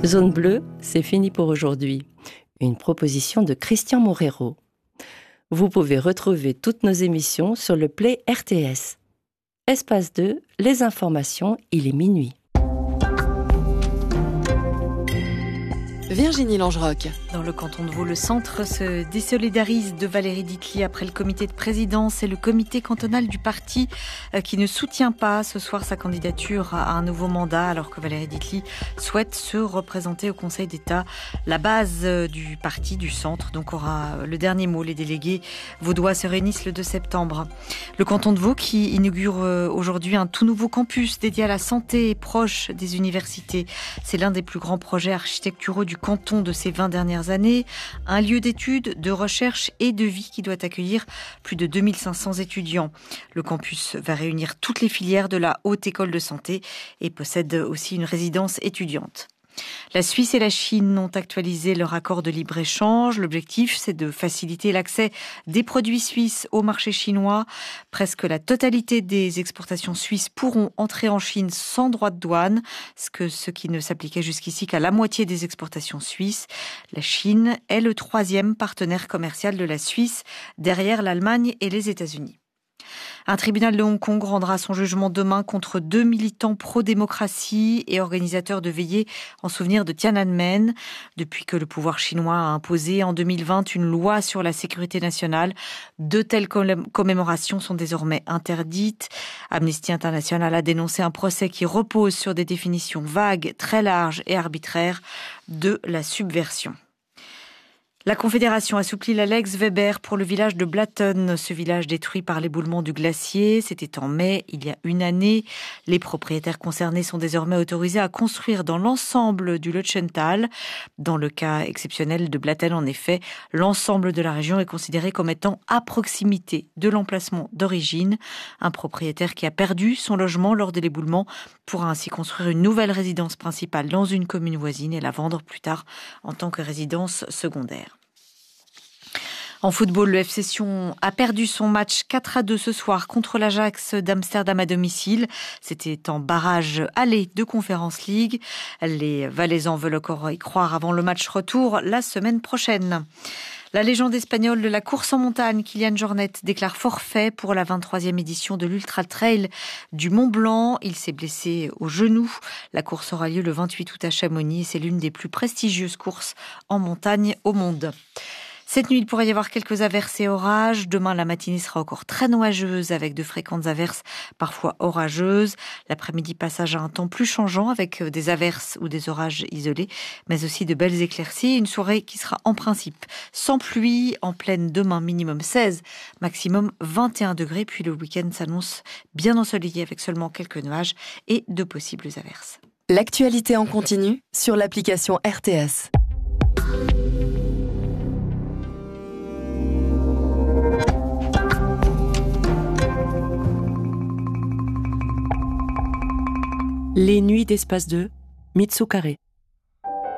Zone bleue, c'est fini pour aujourd'hui. Une proposition de Christian Morero. Vous pouvez retrouver toutes nos émissions sur le Play RTS. Espace 2, les informations, il est minuit. Virginie Langeroc. Dans le canton de Vaud, le centre se désolidarise de Valérie Ditely après le comité de présidence et le comité cantonal du parti qui ne soutient pas ce soir sa candidature à un nouveau mandat alors que Valérie Ditely souhaite se représenter au Conseil d'État. La base du parti, du centre, donc aura le dernier mot. Les délégués vaudois se réunissent le 2 septembre. Le canton de Vaud qui inaugure aujourd'hui un tout nouveau campus dédié à la santé proche des universités. C'est l'un des plus grands projets architecturaux du canton de ces 20 dernières années, un lieu d'études, de recherche et de vie qui doit accueillir plus de 2500 étudiants. Le campus va réunir toutes les filières de la Haute École de Santé et possède aussi une résidence étudiante. La Suisse et la Chine ont actualisé leur accord de libre-échange. L'objectif, c'est de faciliter l'accès des produits suisses au marché chinois. Presque la totalité des exportations suisses pourront entrer en Chine sans droit de douane, ce qui ne s'appliquait jusqu'ici qu'à la moitié des exportations suisses. La Chine est le 3e partenaire commercial de la Suisse, derrière l'Allemagne et les États-Unis. Un tribunal de Hong Kong rendra son jugement demain contre 2 militants pro-démocratie et organisateurs de veillées en souvenir de Tiananmen. Depuis que le pouvoir chinois a imposé en 2020 une loi sur la sécurité nationale, de telles commémorations sont désormais interdites. Amnesty International a dénoncé un procès qui repose sur des définitions vagues, très larges et arbitraires de la subversion. La Confédération assouplit la Lex Weber pour le village de Blatten, ce village détruit par l'éboulement du glacier. C'était en mai, il y a une année. Les propriétaires concernés sont désormais autorisés à construire dans l'ensemble du Lötschental. Dans le cas exceptionnel de Blatten, en effet, l'ensemble de la région est considéré comme étant à proximité de l'emplacement d'origine. Un propriétaire qui a perdu son logement lors de l'éboulement pourra ainsi construire une nouvelle résidence principale dans une commune voisine et la vendre plus tard en tant que résidence secondaire. En football, le FC Sion a perdu son match 4-2 ce soir contre l'Ajax d'Amsterdam à domicile. C'était en barrage aller de Conference League. Les Valaisans veulent encore y croire avant le match retour la semaine prochaine. La légende espagnole de la course en montagne, Kilian Jornet, déclare forfait pour la 23e édition de l'Ultra Trail du Mont Blanc. Il s'est blessé au genou. La course aura lieu le 28 août à Chamonix et c'est l'une des plus prestigieuses courses en montagne au monde. Cette nuit, il pourrait y avoir quelques averses et orages. Demain, la matinée sera encore très nuageuse avec de fréquentes averses, parfois orageuses. L'après-midi, passage à un temps plus changeant avec des averses ou des orages isolés, mais aussi de belles éclaircies. Une soirée qui sera en principe sans pluie, en pleine demain, minimum 16, maximum 21 degrés. Puis le week-end s'annonce bien ensoleillé avec seulement quelques nuages et de possibles averses. L'actualité en continu sur l'application RTS. Les nuits d'Espace 2, Mitsu Carré.